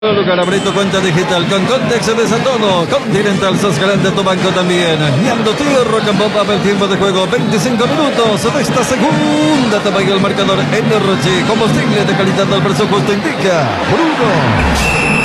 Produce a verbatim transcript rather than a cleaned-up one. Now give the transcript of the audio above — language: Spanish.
Lugar, abrí tu cuenta digital con Context de Satono. Continental, sos garante tu banco también. Ñando Tierra, con bomba el tiempo de juego, veinticinco minutos de esta segunda. Tamaño el marcador Energy, combustible de calidad del precio justo indica. Bruno.